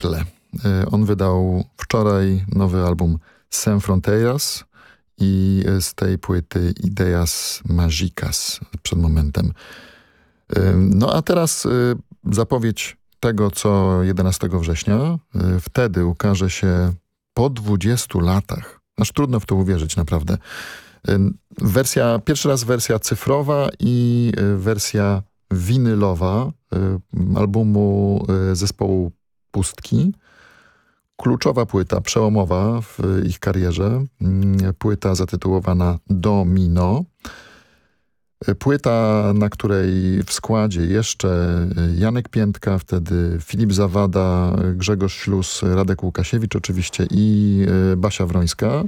Ple. On wydał wczoraj nowy album Sem Fronteiras i z tej płyty Ideas Magicas przed momentem. No a teraz zapowiedź tego, co 11 września. Wtedy ukaże się po 20 latach. Aż trudno w to uwierzyć, naprawdę. Pierwszy raz wersja cyfrowa i wersja winylowa albumu zespołu Pustki. Kluczowa płyta, przełomowa w ich karierze. Płyta zatytułowana Domino. Płyta, na której w składzie jeszcze Janek Piętka, wtedy Filip Zawada, Grzegorz Ślus, Radek Łukasiewicz oczywiście i Basia Wrońska.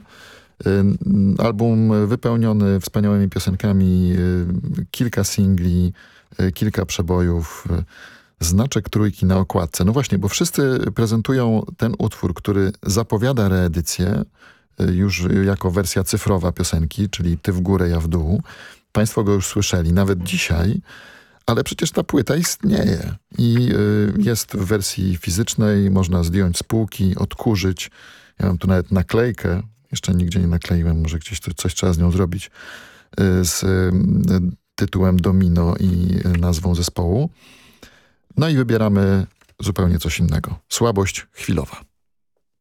Album wypełniony wspaniałymi piosenkami, kilka singli, kilka przebojów, znaczek trójki na okładce. No właśnie, bo wszyscy prezentują ten utwór, który zapowiada reedycję, już jako wersja cyfrowa piosenki, czyli Ty w górę, ja w dół. Państwo go już słyszeli, nawet dzisiaj, ale przecież ta płyta istnieje i jest w wersji fizycznej, można zdjąć z półki, odkurzyć. Ja mam tu nawet naklejkę, jeszcze nigdzie nie nakleiłem, może gdzieś coś trzeba z nią zrobić, z tytułem Domino i nazwą zespołu. No i wybieramy zupełnie coś innego. Słabość chwilowa.